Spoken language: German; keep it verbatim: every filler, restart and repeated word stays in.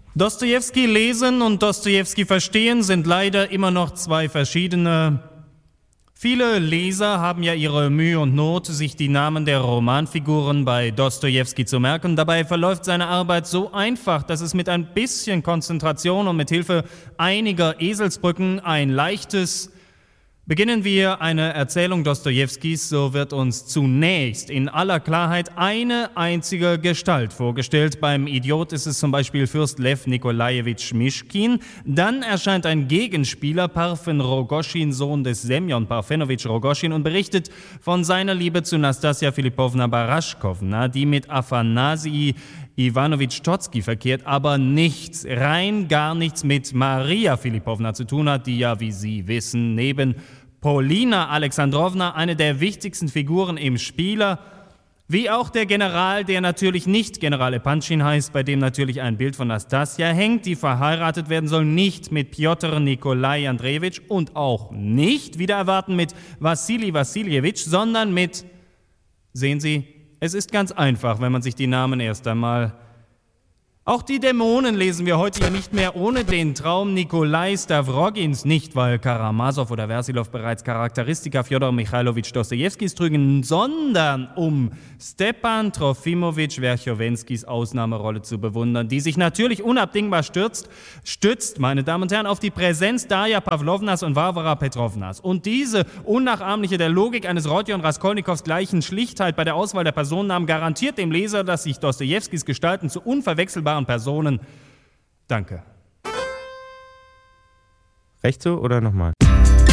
Dostojewski lesen und Dostojewski verstehen sind leider immer noch zwei verschiedene. Viele Leser haben ja ihre Mühe und Not, sich die Namen der Romanfiguren bei Dostojewski zu merken. Dabei verläuft seine Arbeit so einfach, dass es mit ein bisschen Konzentration und mit Hilfe einiger Eselsbrücken ein leichtes. Beginnen wir eine Erzählung Dostojewskis, so wird uns zunächst in aller Klarheit eine einzige Gestalt vorgestellt. Beim Idiot ist es zum Beispiel Fürst Lew Nikolajewitsch Mischkin. Dann erscheint ein Gegenspieler, Parfen Rogoschin, Sohn des Semjon Parfenowitsch Rogoschin, und berichtet von seiner Liebe zu Nastassja Philippowna Baraschkowna, die mit Afanasij Iwanowitsch Totzki verkehrt, aber nichts, rein gar nichts mit Maria Philippowna zu tun hat, die ja, wie Sie wissen, neben Polina Alexandrowna eine der wichtigsten Figuren im Spieler, wie auch der General, der natürlich nicht General Epanchin heißt, bei dem natürlich ein Bild von Nastassja hängt, die verheiratet werden soll, nicht mit Pjotr Nikolai Andrejewitsch und auch nicht, wieder erwarten, mit Wassili Wassiljewitsch, sondern mit, sehen Sie, es ist ganz einfach, wenn man sich die Namen erst einmal... Auch die Dämonen lesen wir heute ja nicht mehr ohne den Traum Nikolai Stavrogins, nicht weil Karamasow oder Versilov bereits Charakteristika Fjodor Michailowitsch Dostojewskis trügen, sondern um Stepan Trofimowitsch Werchowenskis Ausnahmerolle zu bewundern, die sich natürlich unabdingbar stürzt, stützt, meine Damen und Herren, auf die Präsenz Darja Pawlownas und Warwara Petrovnas. Und diese unnachahmliche, der Logik eines Rodion Raskolnikows gleichen Schlichtheit bei der Auswahl der Personennamen garantiert dem Leser, dass sich Dostojewskis Gestalten zu unverwechselbaren Personen. Danke. Recht so oder nochmal?